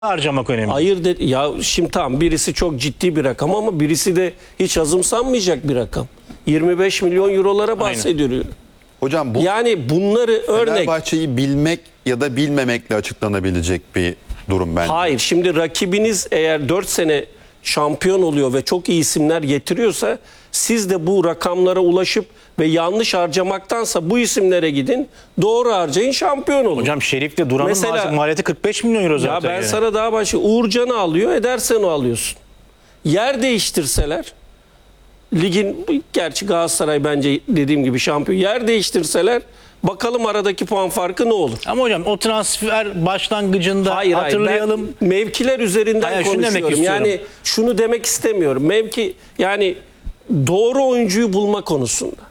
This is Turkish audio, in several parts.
harcamak önemli. Hayır dedi. Ya şimdi tamam, birisi çok ciddi bir rakam ama birisi de hiç azımsanmayacak bir rakam. 25 milyon eurolara bahsediyor. Hocam bu Yani bunları örnek. Fenerbahçe'yi bilmek ya da bilmemekle açıklanabilecek bir durum bence. Hayır, şimdi rakibiniz eğer 4 sene şampiyon oluyor ve çok iyi isimler getiriyorsa, siz de bu rakamlara ulaşıp ve yanlış harcamaktansa bu isimlere gidin, doğru harcayın, şampiyon olun. Hocam Şerif'le Duran'ın Mesela- maliyeti 45 milyon euro Ya zaten. ben yani. sana daha başka, Uğurcan'ı alıyor, Edersen'i alıyorsun. Yer değiştirseler, ligin, gerçi Galatasaray bence dediğim gibi şampiyon, yer değiştirseler bakalım aradaki puan farkı ne olur? Ama hocam o transfer başlangıcında hatırlayalım. Ben mevkiler üzerinden Hayır, şunu demek konuşuyorum. istiyorum. Yani şunu demek istemiyorum. Mevki, yani doğru oyuncuyu bulma konusunda.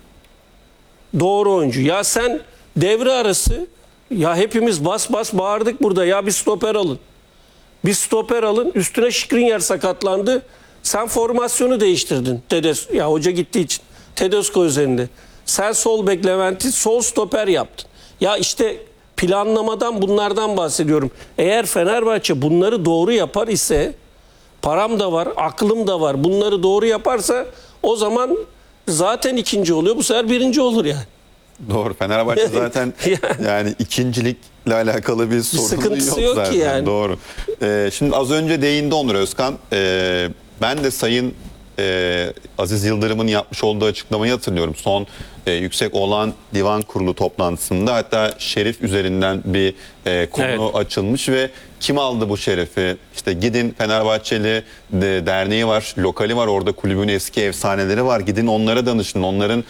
Doğru oyuncu. Ya sen devre arası, ya hepimiz bas bas bağırdık burada, ya bir stoper alın. Bir stoper alın. Üstüne Skriniar sakatlandı. Sen formasyonu değiştirdin. Ya hoca gittiği için. Tedesco üzerinde. Sen sol bek Levent'i sol stoper yaptın. Ya işte planlamadan, bunlardan bahsediyorum. Eğer Fenerbahçe bunları doğru yapar ise, param da var, aklım da var, bunları doğru yaparsa o zaman zaten ikinci oluyor. Bu sefer birinci olur yani. Doğru. Fenerbahçe zaten yani ikincilikle alakalı bir sorunu sıkıntısı yok yok zaten. ki yani. Doğru. Şimdi az önce değindi Onur Özkan. Ben de Sayın Aziz Yıldırım'ın yapmış olduğu açıklamayı hatırlıyorum. Son Yüksek Oğlan Divan Kurulu toplantısında hatta şerif üzerinden bir konu açılmış ve kim aldı bu şerefi? İşte gidin, Fenerbahçeli derneği var, lokali var, orada kulübün eski efsaneleri var. Gidin onlara danışın, onların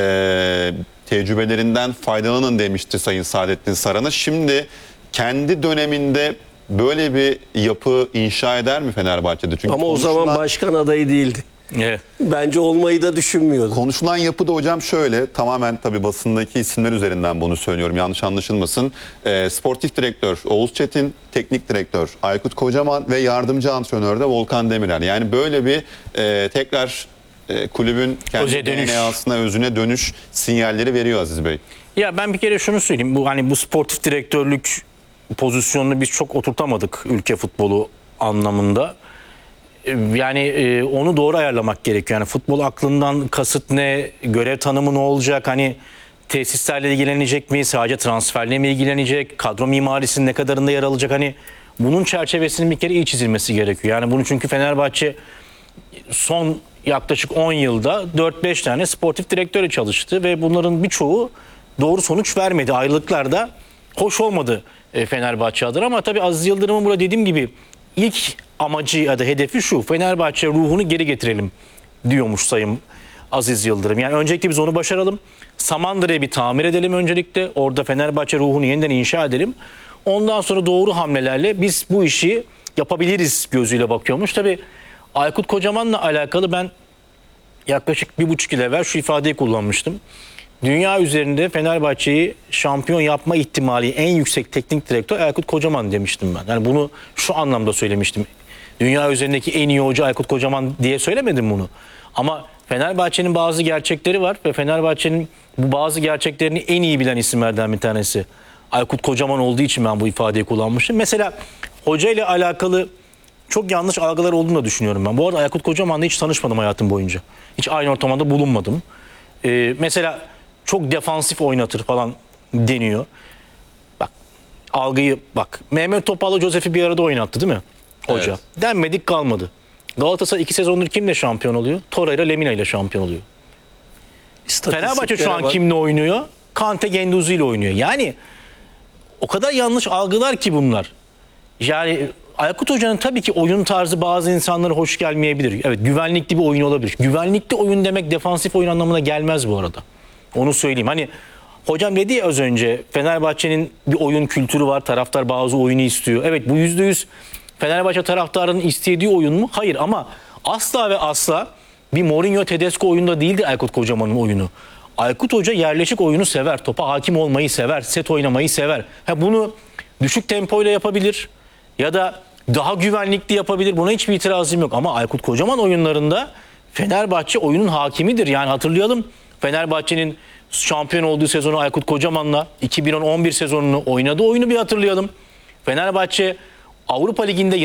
tecrübelerinden faydalanın demişti Sayın Saadettin Saran'a. Şimdi kendi döneminde böyle bir yapı inşa eder mi Fenerbahçe'de? Çünkü Ama o zaman başkan adayı değildi. Evet. Bence olmayı da düşünmüyordu. konuşulan yapı da hocam şöyle, tamamen tabii basındaki isimler üzerinden bunu söylüyorum, yanlış anlaşılmasın. Sportif direktör Oğuz Çetin, teknik direktör Aykut Kocaman ve yardımcı antrenör de Volkan Demirel. Yani böyle bir tekrar kulübün kendi DNA'sına, özüne dönüş sinyalleri veriyor Aziz Bey. Ya ben bir kere şunu söyleyeyim. Bu sportif direktörlük pozisyonunu biz çok oturtamadık ülke futbolu anlamında. Yani onu doğru ayarlamak gerekiyor. Yani futbol aklından kasıt ne, görev tanımı ne olacak? Hani tesislerle ilgilenecek mi, sadece transferle mi ilgilenecek, kadro mimarisinin ne kadarında yer alacak? Hani bunun çerçevesinin bir kere iyi çizilmesi gerekiyor. Yani bunu, çünkü Fenerbahçe son yaklaşık 10 yılda 4-5 tane sportif direktörü çalıştı ve bunların birçoğu doğru sonuç vermedi. Ayrılıklar da hoş olmadı Fenerbahçe adına, ama tabii Aziz Yıldırım'ın burada dediğim gibi ilk amacı ya da hedefi şu: Fenerbahçe ruhunu geri getirelim diyormuş Sayın Aziz Yıldırım. Yani öncelikle biz onu başaralım. Samandıra'yı bir tamir edelim öncelikle. Orada Fenerbahçe ruhunu yeniden inşa edelim. Ondan sonra doğru hamlelerle biz bu işi yapabiliriz gözüyle bakıyormuş. Tabii Aykut Kocaman'la alakalı ben yaklaşık 1,5 yıl evvel şu ifadeyi kullanmıştım. Dünya üzerinde Fenerbahçe'yi şampiyon yapma ihtimali en yüksek teknik direktör Aykut Kocaman demiştim ben. Yani bunu şu anlamda söylemiştim. Dünya üzerindeki en iyi hoca Aykut Kocaman diye söylemedim bunu. Ama Fenerbahçe'nin bazı gerçekleri var ve Fenerbahçe'nin bu bazı gerçeklerini en iyi bilen isimlerden bir tanesi Aykut Kocaman olduğu için ben bu ifadeyi kullanmıştım. Mesela hoca ile alakalı çok yanlış algılar olduğunu da düşünüyorum ben. Bu arada Aykut Kocaman'la hiç tanışmadım hayatım boyunca. Hiç aynı ortamda bulunmadım. Mesela çok defansif oynatır falan deniyor. Bak, algıyı bak. Mehmet Topal'la Josef'i bir arada oynattı değil mi hoca? Evet. Denmedik kalmadı. Galatasaray 2 sezondur kimle şampiyon oluyor? Torreira, Lemina ile şampiyon oluyor. Fenerbahçe şu an kimle oynuyor? Kante, Guendouzi ile oynuyor. Yani o kadar yanlış algılar ki bunlar. Yani Aykut Hoca'nın tabii ki oyun tarzı bazı insanlara hoş gelmeyebilir. Evet, güvenlikli bir oyun olabilir. Güvenlikli oyun demek defansif oyun anlamına gelmez bu arada. Onu söyleyeyim. Hani hocam dedi ya az önce, Fenerbahçe'nin bir oyun kültürü var. Taraftar bazı oyunu istiyor. Evet, bu %100 Fenerbahçe taraftarının istediği oyun mu? Hayır, ama asla ve asla bir Mourinho Tedesco oyunda değildi Aykut Kocaman'ın oyunu. Aykut Hoca yerleşik oyunu sever. Topa hakim olmayı sever. Set oynamayı sever. Bunu düşük tempoyla yapabilir ya da daha güvenlikli yapabilir. Buna hiçbir itirazım yok. Ama Aykut Kocaman oyunlarında Fenerbahçe oyunun hakimidir. Yani hatırlayalım, Fenerbahçe'nin şampiyon olduğu sezonu Aykut Kocaman'la 2010-11 sezonunu oynadığı oyunu bir hatırlayalım. Fenerbahçe Avrupa Ligi'nde